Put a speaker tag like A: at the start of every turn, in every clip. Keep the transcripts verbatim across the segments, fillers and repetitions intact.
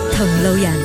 A: 同路人，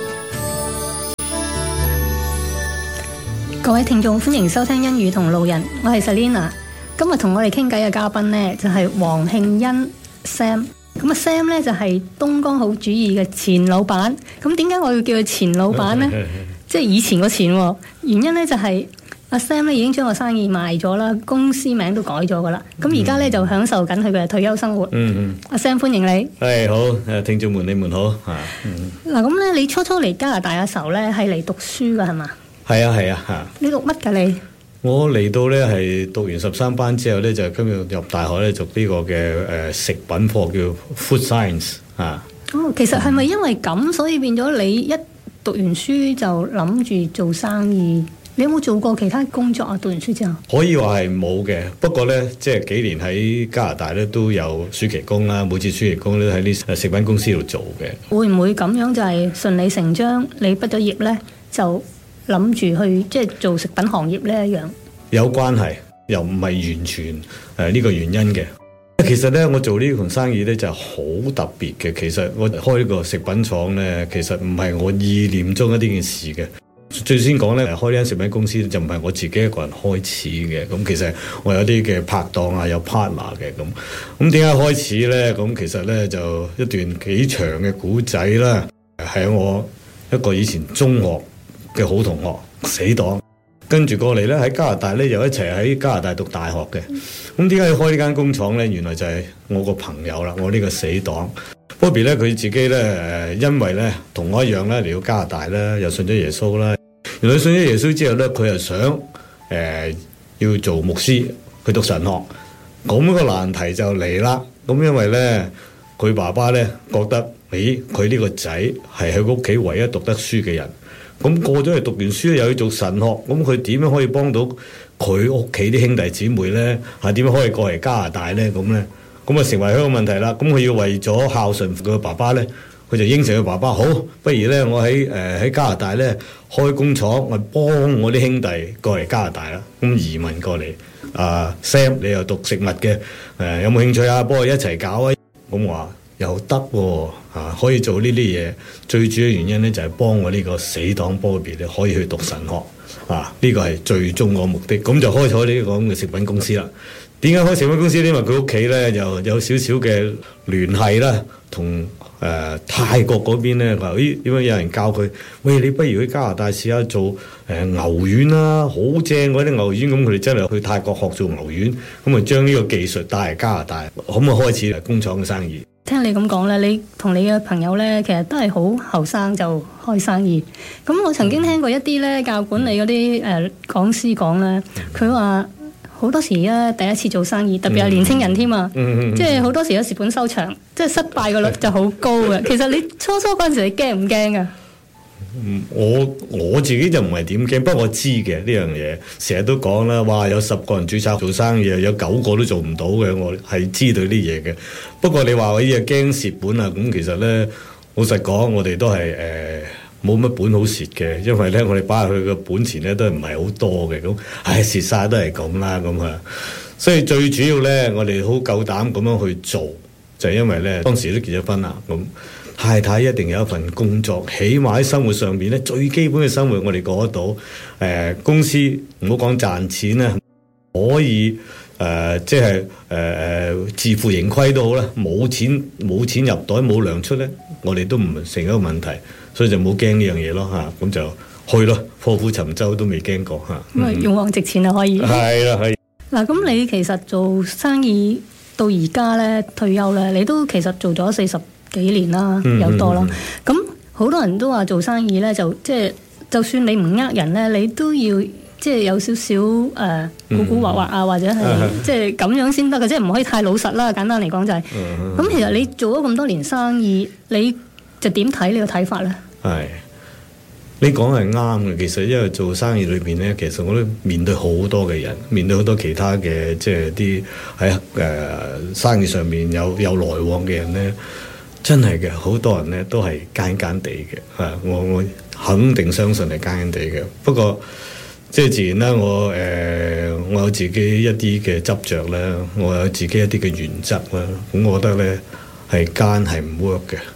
A: 各位聽眾歡迎收聽欣語同路人，我係 Selina。今日同我哋傾偈嘅嘉賓呢，就係黃慶恩 Sam。咁啊 Sam 呢就係東江好主意嘅前老闆。咁點解我要叫佢前老闆呢？即係以前個前，原因呢就係、是。阿 Sam 咧已經將個生意賣咗啦，公司名都改咗噶啦。咁而家咧就享受緊佢嘅退休生活。嗯嗯。阿 Sam 歡迎你。
B: 係好，誒聽眾們你們好嚇。
A: 嗱咁咧，你初初嚟加拿大嘅時候咧係嚟讀書噶係嘛？係
B: 啊係啊嚇。
A: 你讀乜㗎你？我
B: 嚟到咧係讀完十三班之後咧就今日入大學咧讀呢個嘅誒食品科叫 Food Science 嚇。
A: 哦，其實係咪因為咁所以變咗你一讀完書就諗住做生意？你有冇做過其他工作啊？讀完書之後
B: 可以話係冇嘅，不過咧，即係幾年喺加拿大咧都有暑期工啦。每次暑期工咧喺啲食品公司度做嘅。
A: 會唔會咁樣就係順理成章？你畢咗業咧就諗住去即係做食品行業呢一樣？有關係，
B: 又唔係完全誒呢、呃這個原因嘅。其實咧，我做呢盤生意咧就係、是、好特別嘅。其實我開呢個食品廠咧，其實唔係我意念中一啲件事嘅。最先講咧，開呢間食品公司就唔係我自己一個人開始嘅。咁其實我有啲嘅拍檔啊，有 partner 嘅咁。咁點解開始咧？咁其實咧就一段幾長嘅古仔啦。係我一個以前中學嘅好同學死黨，跟住過嚟咧喺加拿大咧又一齊喺加拿大讀大學嘅。咁點解要開呢間工廠咧？原來就係我個朋友啦，我呢個死黨。Bobby 咧佢自己咧誒，因為咧同我一樣咧嚟到加拿大咧，又信咗耶穌啦。原來信咗耶穌之後咧，佢又想誒、呃、要做牧師，去讀神學。咁個難題就嚟啦。咁因為咧，佢爸爸咧覺得，咦，佢呢個仔係喺屋企唯一讀得書嘅人。咁過咗去讀完書又要做神學，咁佢點樣可以幫到佢屋企啲兄弟姊妹咧？係點樣可以過嚟加拿大咧？咁咧，咁啊成為一個問題啦。咁佢要為咗孝順佢爸爸咧。佢就應承佢爸爸，好，不如咧，我喺誒喺加拿大咧開工廠，我幫我啲兄弟過嚟加拿大啦。咁移民過嚟，啊 Sam 你又讀食物嘅，誒、呃、有冇興趣啊？幫我一齊搞啊！咁我話又得喎，啊可以做呢啲嘢。最主要原因咧就係、是、幫我呢個死黨 Bobby 咧可以去讀神學，啊呢、這個係最終個目的。咁就開咗呢個咁嘅食品公司啦。點解開食品公司？因為佢屋企咧又有少少嘅聯繫啦，同。誒、呃、泰國嗰邊咧，話咦點解有人教佢？喂，你不如去加拿大試下做誒、呃、牛丸啦，好正嗰啲牛丸。咁佢哋真係去泰國學做牛丸，咁啊將呢個技術帶嚟加拿大，咁啊開始工廠嘅生意。
A: 聽你咁講咧，你同你嘅朋友咧，其實都係好後生就開生意。咁我曾經聽過一啲咧教管理嗰啲誒講師講咧，佢話。好多時咧，第一次做生意，特別係年青人添啊，嗯、即係好多時有蝕本收場，即係失敗個率就好高嘅。其實你初初嗰陣時，你驚唔驚啊？
B: 我我自己就唔係點驚，不過我知嘅呢樣嘢，成日都講啦，哇有十個人註冊做生意，有九個都做唔到嘅，我係知道啲嘢嘅。不過你話我依家驚蝕本啊，咁其實咧，老實講，我哋都係誒。呃冇乜本好蝕嘅，因為咧我哋擺入去嘅本錢咧都係唔係好多嘅，咁唉蝕晒都係咁啦咁啊，所以最主要咧我哋好夠膽咁樣去做，就係、是、因為咧當時都結咗婚啦，咁太太一定有一份工作，起碼喺生活上邊咧最基本嘅生活我哋過得到，誒、呃、公司唔好講賺錢啦，可以誒即係誒誒自負盈虧都好啦，冇錢冇錢入袋冇糧出咧，我哋都唔成一個問題。所以就冇驚呢樣嘢咯嚇，咁就去咯，破釜沉舟都未驚過嚇。咁啊，
A: 勇往直前啊，可以。係
B: 啦，係。
A: 嗱，咁你其實做生意到而家咧退休咧，你都其實做咗四十幾年啦，有、嗯、多啦。咁好多人都話做生意咧，就即係就算你唔呃人咧，你都要即係有少少誒古古惑惑啊，或者係、嗯、即係咁樣先得嘅，即係唔可以太老實啦。簡單嚟講就係、是。咁、嗯、其實你做咗咁多年生意，你就點睇呢個睇法咧？
B: 係，你講係啱嘅。其實因為做生意裏邊咧，其實我都面對好多嘅人，面對好多其他嘅即係啲喺誒生意上面有有來往嘅人咧，真係嘅，好多人咧都係奸奸地嘅。係，我我肯定相信係奸奸地嘅。不過即係自然啦，我誒、呃、我有自己一啲嘅執着啦，我有自己一啲嘅原則啦。咁我覺得咧係奸係唔 work 嘅。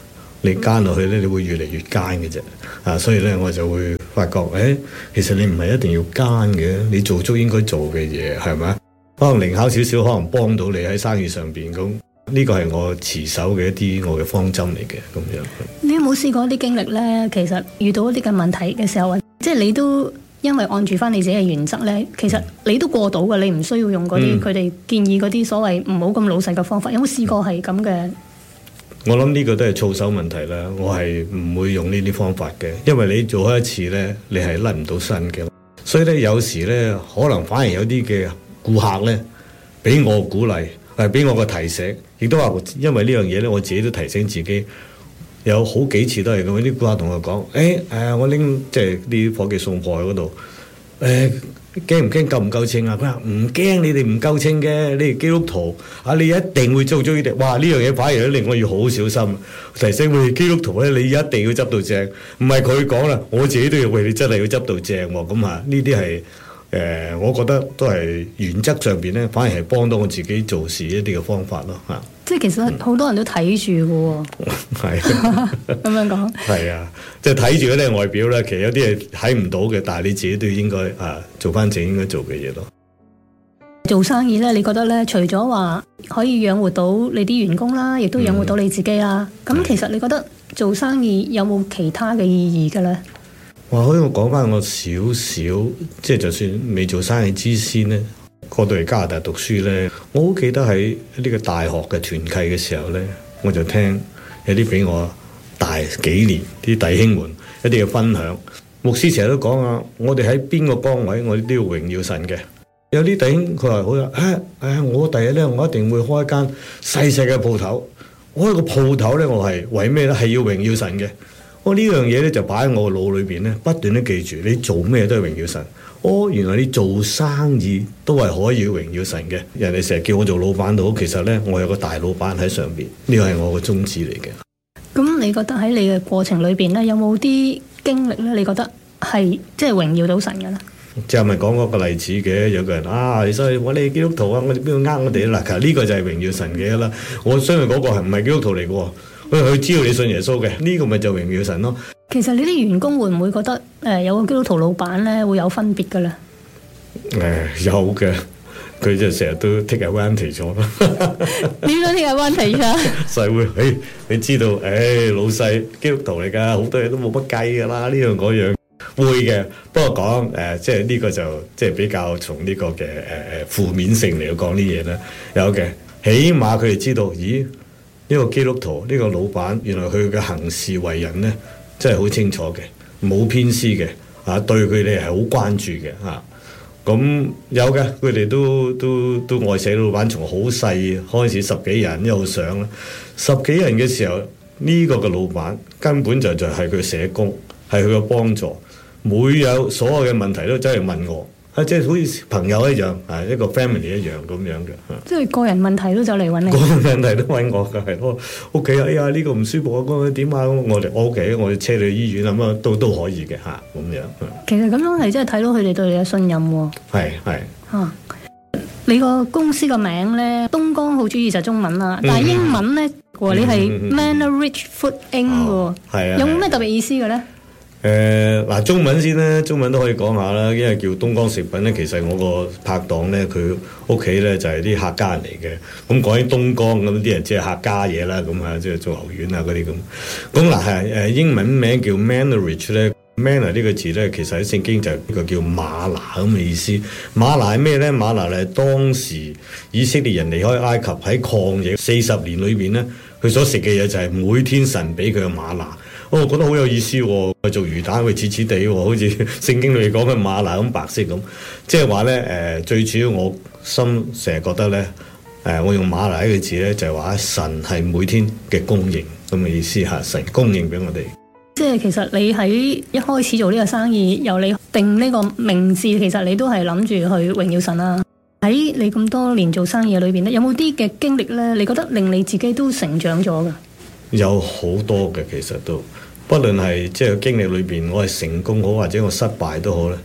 B: 你奸落去咧，你會越嚟越奸嘅啫。啊，所以咧我就會發覺，誒、欸，其實你唔係一定要奸嘅，你做足應該做嘅嘢，係咪？可能靈巧少少，可能幫到你喺生意上邊咁。呢個係我持守嘅一啲我嘅方針嚟嘅，咁樣。
A: 你有冇試過一啲經歷咧？其實遇到一啲嘅問題嘅時候，即係你都因為按住翻你自己嘅原則咧，其實你都過到嘅，你唔需要用嗰啲佢哋建議嗰啲所謂唔好咁老實嘅方法。有冇試過係咁嘅？
B: 我諗呢個都係操守問題啦。我係唔會用呢啲方法嘅，因為你做開一次咧，你係甩唔到身嘅。所以咧，有時咧，可能反而有啲嘅顧客咧，俾我鼓勵。係俾我個提醒，亦都話，因為呢樣嘢咧，我自己都提醒自己，有好幾次都係咁。啲顧客同我講：誒、欸、誒、呃，我拎即係啲伙計送貨喺嗰度，誒驚唔驚夠唔夠稱啊？佢話唔驚，你哋唔夠稱嘅，你哋基督徒啊，你一定會做咗呢啲。哇！呢樣嘢反而都令我要好小心，提醒我哋基督徒咧，你一定要執到正，唔係佢講啦，我自己都要為你真係要執到正喎。咁啊，呢啲係。誒、呃，我覺得都係原則上邊咧，反而係幫到我自己做事一啲嘅方法咯嚇。即係
A: 其實好多人都睇住嘅喎。係咁樣講。係
B: 啊，即係睇住嗰啲外表咧，其實有啲係睇唔到嘅，但係你自己都應該啊做翻正應該做嘅嘢咯。
A: 做生意咧，你覺得咧，除咗話可以養活到你啲員工啦，亦都養活到你自己啦。咁、嗯、其實你覺得做生意有冇其他嘅意義嘅咧？
B: 哇！可以我講翻我少少，即係就算未做生意之先咧，過到嚟加拿大讀書咧，我好記得喺呢個大學嘅團契嘅時候咧，我就聽有啲比我大幾年啲弟兄們一啲嘅分享。牧師成日都講啊，我哋喺邊個崗位，我哋都要榮耀神嘅。有啲弟兄佢話好啊，誒、哎、誒，我第日咧，我一定會開一間細細嘅鋪頭。我開個鋪頭咧，我係為咩咧？係要榮耀神嘅。我呢樣嘢咧就擺喺我個腦裏邊咧，不斷都記住，你做咩都係榮耀神。哦，原來你做生意都係可以榮耀神嘅。人哋成日叫我做老闆都好，其實咧我有個大老闆喺上邊，呢個係我個宗旨嚟嘅。咁
A: 你覺得喺你嘅過程裏邊咧，有冇啲經歷咧？你覺得係即係榮耀到神嘅咧？
B: 即係咪講嗰個例子嘅？有個人啊，所以我哋基督徒啊，我哋邊度呃我哋啦？其實呢個就係榮耀神嘅啦。我相信嗰個係唔係基督徒嚟嘅。佢知道你信耶穌嘅，呢、這個咪就榮耀神咯。
A: 其實你啲員工會唔會覺得誒、呃、有個基督徒老闆咧會有分別嘅咧？
B: 誒、呃、有嘅，佢就成日都 take advantage 咗啦。
A: 點樣 take advantage 啊？
B: 就係會誒，你知道誒、哎、老細基督徒嚟㗎，好多嘢都冇乜計㗎啦，呢樣嗰樣會嘅。不過講誒、呃，即係呢個就即係比較從呢個嘅誒誒負面性嚟講啲嘢咧，有嘅。起碼佢哋知道，咦？呢個基督徒，呢個老闆，原來佢嘅行事為人咧，真係好清楚嘅，冇偏私嘅，啊，對佢哋係好關注嘅，嚇。咁有嘅，佢哋都都都愛死老闆，從好細開始十幾人一路上啦，十幾人嘅時候，呢個嘅老闆根本就就係佢社工，係佢嘅幫助，每有所有嘅問題都真係問我。啊，即係好似朋友一樣，啊，一個 family 一樣咁樣嘅，
A: 即係個人問題都走嚟揾你。
B: 個人問題都揾我㗎，係咯。屋企啊，哎呀呢個唔舒服啊，嗰個點啊，我哋 O K，我哋車你去醫院啊，咁啊都都可以嘅嚇，咁樣。
A: 其實咁樣係真係睇到佢哋對你嘅信任喎。
B: 係係。嚇，
A: 你個公司個名咧，東江好主意就中文啦，但係英文咧，喎你係 Manna Rich Food Incorporated 喎，係啊，有冇咩特別意思嘅咧？
B: 誒嗱、呃，中文先啦，中文都可以講下啦，因為叫東江食品咧，其實我個拍檔咧，佢屋企咧就係、是、啲客家人嚟嘅。咁講起東江咁，啲人即係客家嘢啦，咁啊，即係做牛丸啊嗰啲咁。咁嗱係誒英文名叫 Manna Rich 咧 ，Manna 呢個字咧，其實喺聖經就係一個叫馬拿咁嘅意思。馬拿係咩咧？馬拿係當時以色列人離開埃及喺曠野四十年裏邊咧，佢所食嘅嘢就係每天神俾佢嘅馬拿。我覺得好有意思喎、哦，做魚蛋會似似地喎，好似聖經裏講嘅馬拿咁白色咁，即係話咧誒，最主要我心成日覺得咧誒、呃，我用馬拿呢個字咧就係、是、話神係每天嘅供應咁嘅意思嚇，神供應俾我哋。
A: 即係其實你喺一開始做呢個生意，由你定呢個名字，其實你都係諗住去榮耀神啦。喺你咁多年做生意裏邊咧，有冇啲嘅經歷咧？你覺得令你自己都成長咗㗎？
B: 有好多嘅，其實都不論係即係經歷裏邊，我係成功好或者我失敗都好咧，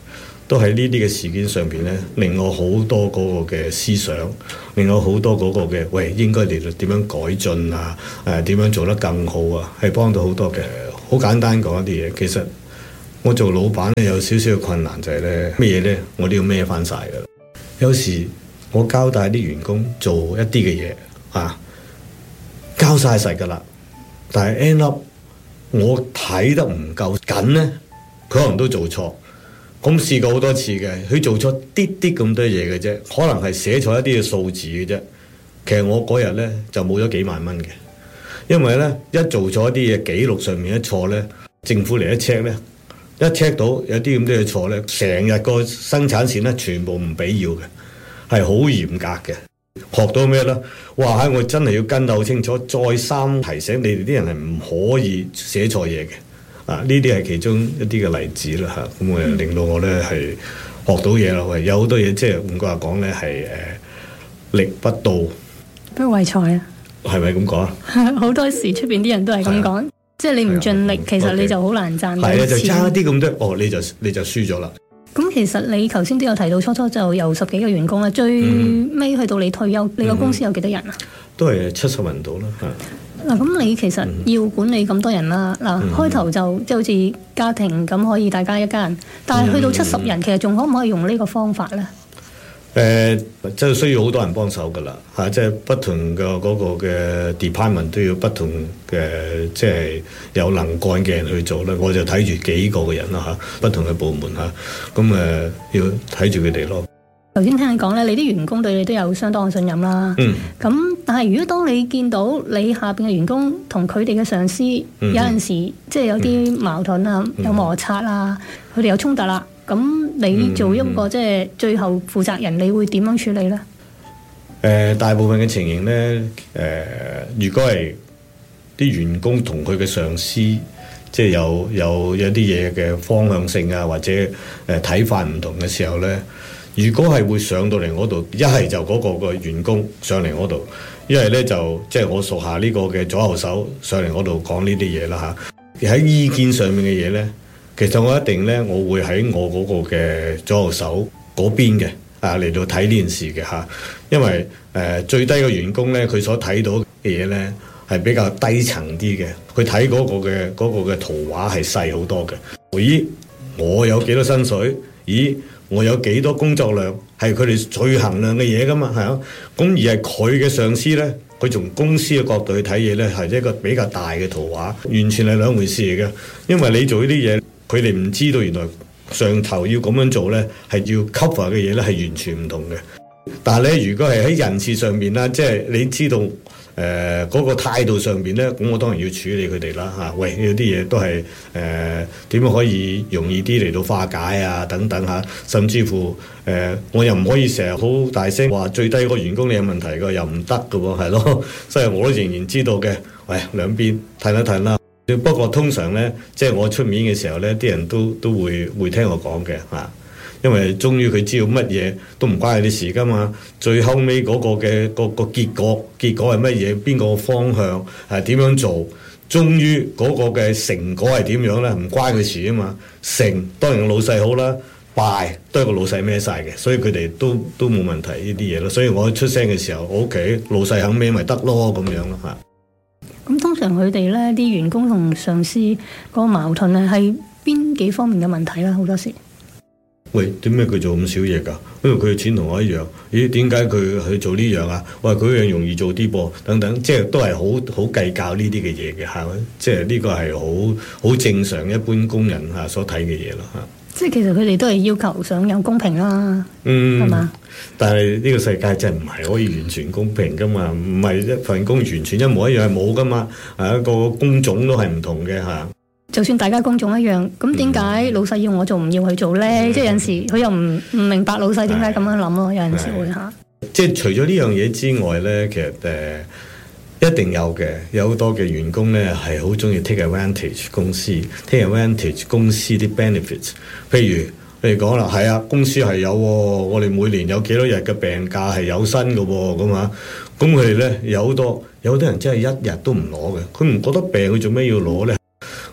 B: 都喺呢啲嘅事件上邊咧，令我好多嗰個嘅思想，令我好多嗰個嘅喂應該嚟到點樣改進啊？誒、呃、點樣做得更好啊？係幫到好多嘅。好簡單講一啲嘢，其實我做老闆咧有少少嘅困難就係咧咩嘢咧，我都要孭翻晒㗎。有時我交代啲員工做一啲嘅嘢啊，交晒實㗎啦，但係 end up 我睇得唔夠緊咧，佢可能都做錯。咁試過好多次嘅，佢做錯啲啲咁多嘢嘅啫，可能係寫錯一啲嘅數字嘅啫。其實我嗰日咧就冇咗幾萬蚊嘅，因為咧一做錯一啲嘢，記錄上面一錯咧，政府嚟一 check 咧，一 check 到有啲咁多嘢錯咧，成日個生產線咧全部唔俾要嘅，係好嚴格嘅。學到咩咧？哇！我真係要跟得好清楚，再三提醒你哋啲人係唔可以寫錯嘢嘅。啊！呢啲係其中一啲嘅例子啦嚇，咁誒令到我咧係學到嘢啦。喂，有好多嘢即係換句話講咧係誒力不到
A: 不為財啊，
B: 係咪咁講啊？
A: 好多時出邊啲人都係咁講，即係你唔盡力，其實你就好難賺到錢。
B: 係啊，就差啲咁多，哦，你就你就輸咗啦。咁
A: 其實你頭先都有提到，初初就有十幾個員工啦，最尾去到你退休，嗯、你個公司有幾多人啊？都係
B: 七十人到啦嚇。
A: 嗱，咁你其實要管理咁多人啦。嗱、嗯，開頭就即係好似家庭咁，可以大家一家人，但係去到七十人，嗯、其實仲可唔可以用呢個方法咧？誒、
B: 呃，即係需要好多人幫手噶啦嚇，即係不同嘅嗰個嘅 department 都要不同嘅即係有能幹嘅人去做啦。我就睇住幾個嘅人啦嚇，不同嘅部門嚇，咁誒、呃、要睇住佢哋咯。頭先聽你講咧，你啲員工對你都有相當嘅信任啦。嗯。咁，但係如果當你見到你下邊嘅員工同佢哋嘅上司、嗯、有陣時即係有啲矛盾啊、嗯、有摩擦啊，佢哋有衝突啦，咁你做一個、嗯、即係最後負責人，你會點樣處理咧？誒、呃，大部分嘅情形咧，誒、呃，如果係啲員工同佢嘅上司，即係有有有啲嘢嘅方向性啊，或者誒睇法唔同嘅時候咧。如果係會上到嚟我度，一係就嗰個個員工上嚟我度，一係咧就即係、就是、我屬下呢個嘅左後手上嚟我度講呢啲嘢啦嚇。喺意見上面嘅嘢咧，其實我一定咧，我會喺我嗰個嘅左後手嗰邊嘅啊嚟到睇呢件事嘅嚇。因為誒、呃、最低嘅員工咧，佢所睇到嘅嘢咧係比較低層啲嘅，佢睇嗰個嘅嗰、嗰個嘅圖畫係細好多嘅。咦，我有幾多薪水？咦？我有幾多工作量係佢哋最衡量嘅嘢噶嘛，係啊，咁而係佢嘅上司咧，佢從公司嘅角度去睇嘢咧，係一個比較大嘅圖畫，完全係兩回事嚟嘅。因為你做呢啲嘢，佢哋唔知道原來上頭要咁樣做咧，係要 cover 嘅嘢咧，係完全唔同嘅。但係咧，如果係喺人事上面啦，即係你知道誒嗰、呃嗰個態度上邊咧，咁我當然要處理佢哋啦嚇。喂，有啲嘢都係誒點樣可以容易啲嚟到化解啊等等嚇，甚至乎誒、呃、我又唔可以成日好大聲話最低個員工你有問題㗎，又唔得㗎喎，係咯。所以我都仍然知道嘅。喂，兩邊睇一睇啦。不過通常咧，即係我出面嘅時候咧，啲人都都會會聽我講嘅嚇。因為終於佢知道乜嘢都唔關佢啲事噶嘛，最後尾嗰個嘅個個結果，結果係乜嘢？邊個方向係點樣做？終於嗰個嘅成果係點樣咧？唔關佢事啊嘛。成當然個老細好啦，敗都係個老細孭晒嘅，所以佢哋都都冇問題呢啲嘢咯。所以我出聲嘅時候，我屋企老細肯孭咪得咯咁樣咯嚇。咁通常佢哋咧啲員工同上司嗰個矛盾咧係邊幾方面嘅問題啦？好多時。喂，點解佢做咁少嘢㗎？因為佢嘅錢同我一樣。咦，點解佢去做呢樣啊？喂，佢樣容易做啲噃，等等，即係都係好好計較呢啲嘅嘢嘅，係咪？即係呢個係好好正常一般工人嚇所睇嘅嘢咯嚇。即係其實佢哋都係要求想有公平啦，嗯，係嘛？但係呢個世界真係唔係可以完全公平㗎嘛？唔係一份工完全一模一樣係冇㗎嘛？係一個工種都係唔同嘅嚇。就算大家工種一樣，咁點解老細要我做唔要去做咧？嗯、即係有陣時佢又唔唔明白老細點解咁樣諗咯。有陣時會嚇。即係除咗呢樣嘢之外咧，其實誒、呃、一定有嘅，有好多嘅員工咧係好中意 take advantage 公司 take advantage 公司啲 benefits。譬如譬如講啦，係啊，公司係有、哦，我哋每年有幾多日嘅病假係有薪嘅喎，咁啊，咁佢哋咧有好多有好多人真係一日都唔攞嘅，佢唔覺得病，佢做咩要攞咧？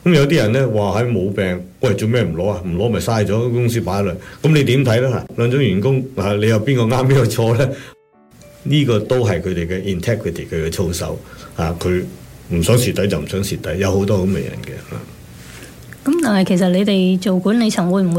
B: 咁有啲人咧話喺冇病，喂做咩唔攞啊？唔攞咪嘥咗公司擺喺度。咁你點睇咧？兩種員工啊，你有邊個啱邊個錯咧？呢、這個都係佢哋嘅 integrity，佢嘅操守啊，佢唔想蝕底就唔想蝕底，有好多咁嘅人嘅。
A: 咁但係其實你哋做管理層會唔會